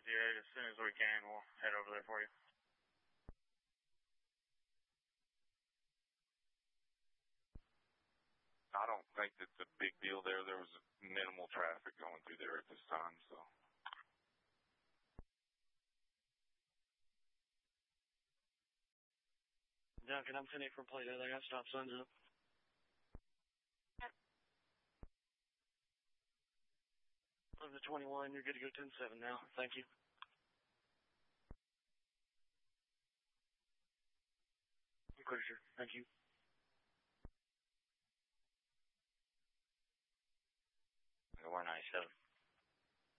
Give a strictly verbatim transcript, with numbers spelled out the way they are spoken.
fifty-eight. As soon as we can, we'll head over there for you. I don't think it's a big deal there. There was minimal traffic going through there at this time, so. Duncan, I'm ten eight from Plato. They got stop signs up. Of the twenty-one, you're good to go ten seven now. Thank you. I'm clear, sir. Thank you.